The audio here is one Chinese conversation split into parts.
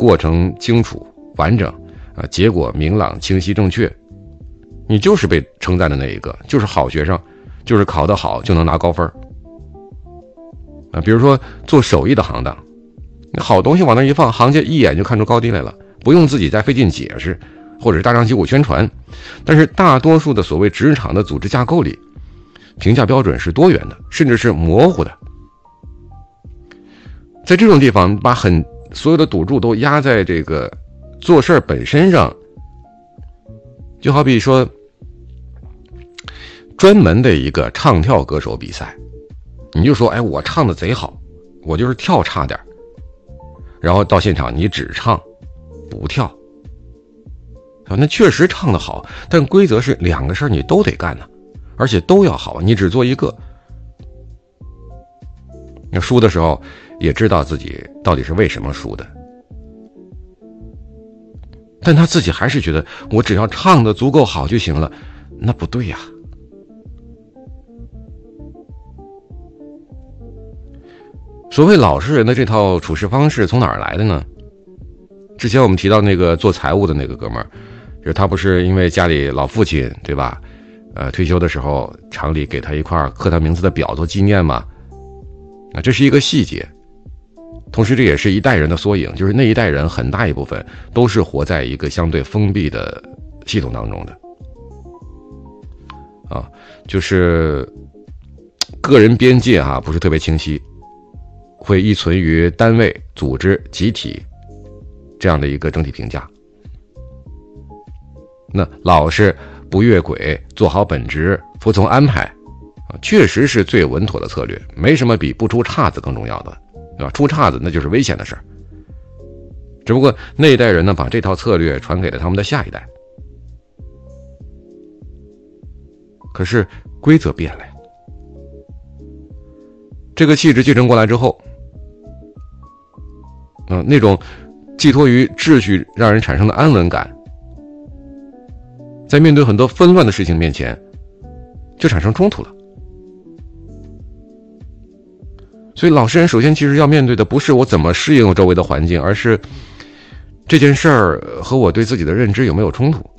过程清楚完整结果明朗清晰正确，你就是被称赞的那一个，就是好学生，就是考得好就能拿高分比如说做手艺的行当，好东西往那一放，行家一眼就看出高低来了，不用自己再费劲解释或者是大张旗鼓宣传。但是大多数的所谓职场的组织架构里，评价标准是多元的，甚至是模糊的。在这种地方，把所有的赌注都压在这个做事本身上，就好比说专门的一个唱跳歌手比赛，你就说我唱的贼好，我就是跳差点，然后到现场你只唱不跳那确实唱得好，但规则是两个事儿你都得干呢，而且都要好，你只做一个。那输的时候也知道自己到底是为什么输的，但他自己还是觉得我只要唱得足够好就行了，那不对呀。所谓老实人的这套处事方式从哪儿来的呢？之前我们提到那个做财务的那个哥们儿，就是他不是因为家里老父亲对吧，退休的时候厂里给他一块刻他名字的表做纪念嘛，这是一个细节，同时这也是一代人的缩影，就是那一代人很大一部分都是活在一个相对封闭的系统当中的就是个人边界不是特别清晰，会依存于单位、组织、集体这样的一个整体评价。那老实不越轨，做好本职，服从安排确实是最稳妥的策略，没什么比不出岔子更重要的，对吧？出岔子那就是危险的事儿。只不过那一代人呢，把这套策略传给了他们的下一代。可是规则变了，这个气质继承过来之后，那种寄托于秩序让人产生的安稳感，在面对很多纷乱的事情面前，就产生冲突了。所以老实人首先其实要面对的不是我怎么适应周围的环境，而是这件事儿和我对自己的认知有没有冲突，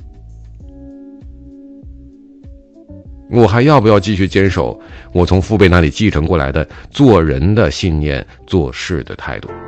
我还要不要继续坚守我从父辈那里继承过来的做人的信念、做事的态度。